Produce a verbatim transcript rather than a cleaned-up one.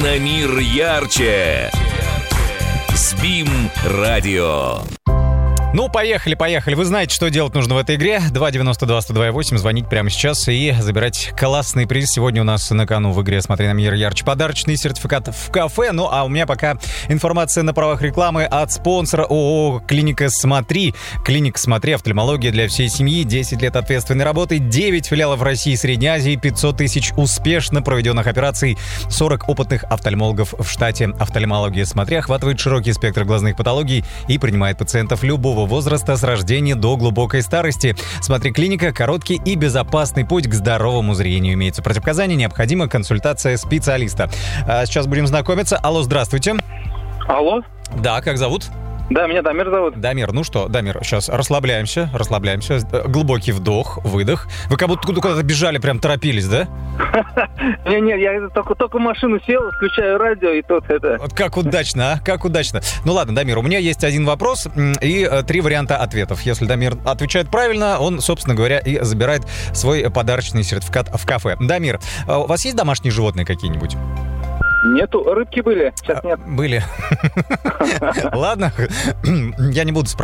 На мир ярче с БИМ-радио. Ну, поехали, поехали. Вы знаете, что делать нужно в этой игре. два девяносто два сто два восемь. Звонить прямо сейчас и забирать классный приз. Сегодня у нас на кону в игре «Смотри на мир ярче» подарочный сертификат в кафе. Ну, а у меня пока информация на правах рекламы от спонсора ООО «Клиника Смотри». Клиника Смотри. Офтальмология для всей семьи. десять лет ответственной работы. девять филиалов в России и Средней Азии. пятьсот тысяч успешно проведенных операций. сорок опытных офтальмологов в штате. Офтальмология Смотри охватывает широкий спектр глазных патологий и принимает пациентов любого возраста с рождения до глубокой старости. Смотри, клиника — короткий и безопасный путь к здоровому зрению. Имеются противопоказания, необходима консультация специалиста. А сейчас будем знакомиться. Алло, здравствуйте. Алло? Да, как зовут? Да, меня Дамир зовут. Дамир, ну что, Дамир, сейчас расслабляемся, расслабляемся. Глубокий вдох, выдох. Вы как будто куда-то бежали, прям торопились, да? Не-не, я только, только в машину сел, включаю радио, и тут это... Вот как удачно, а? Как удачно. Ну ладно, Дамир, у меня есть один вопрос и три варианта ответов. Если Дамир отвечает правильно, он, собственно говоря, и забирает свой подарочный сертификат в кафе. Дамир, у вас есть домашние животные какие-нибудь? Нету, рыбки были, сейчас нет. Были. Ладно, я не буду спрашивать.